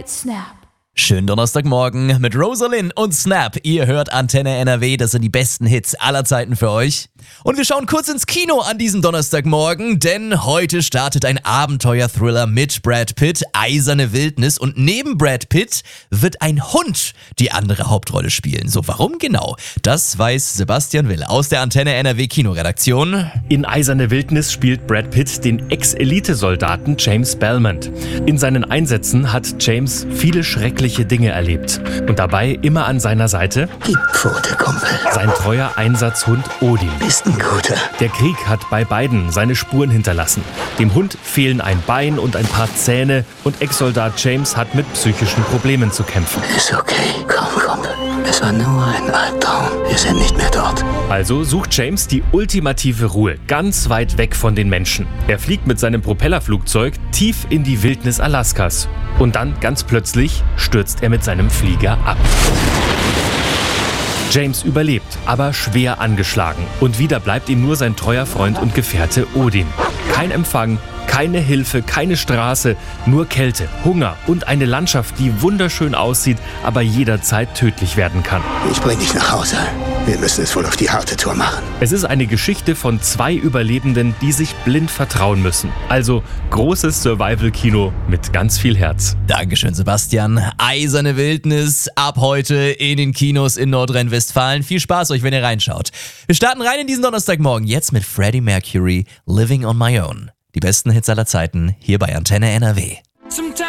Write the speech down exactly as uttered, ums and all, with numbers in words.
mit Snap. Schönen Donnerstagmorgen mit Rosalind und Snap. Ihr hört Antenne N R W, das sind die besten Hits aller Zeiten für euch. Und wir schauen kurz ins Kino an diesem Donnerstagmorgen, denn heute startet ein Abenteuer-Thriller mit Brad Pitt, Eiserne Wildnis. Und neben Brad Pitt wird ein Hund die andere Hauptrolle spielen. So, warum genau? Das weiß Sebastian Will aus der Antenne N R W Kinoredaktion. In Eiserne Wildnis spielt Brad Pitt den Ex-Elite-Soldaten James Belmont. In seinen Einsätzen hat James viele schreckliche Dinge erlebt. Und dabei immer an seiner Seite Gib Pfote, Kumpel. sein treuer Einsatzhund Odin. Bist ein guter. Der Krieg hat bei beiden seine Spuren hinterlassen. Dem Hund fehlen ein Bein und ein paar Zähne und Ex-Soldat James hat mit psychischen Problemen zu kämpfen. Ist okay. Komm, Kumpel. Es war nur ein Albtraum. Wir sind nicht mehr dort. Also sucht James die ultimative Ruhe, ganz weit weg von den Menschen. Er fliegt mit seinem Propellerflugzeug tief in die Wildnis Alaskas. Und dann, ganz plötzlich, stürzt er mit seinem Flieger ab. James überlebt, aber schwer angeschlagen. Und wieder bleibt ihm nur sein treuer Freund und Gefährte Odin. Kein Empfang, keine Hilfe, keine Straße, nur Kälte, Hunger und eine Landschaft, die wunderschön aussieht, aber jederzeit tödlich werden kann. Ich bring dich nach Hause. Wir müssen es wohl auf die harte Tour machen. Es ist eine Geschichte von zwei Überlebenden, die sich blind vertrauen müssen. Also großes Survival-Kino mit ganz viel Herz. Dankeschön, Sebastian. Eiserne Wildnis ab heute in den Kinos in Nordrhein-Westfalen. Viel Spaß euch, wenn ihr reinschaut. Wir starten rein in diesen Donnerstagmorgen. Jetzt mit Freddie Mercury, Living on My Own. Die besten Hits aller Zeiten hier bei Antenne N R W.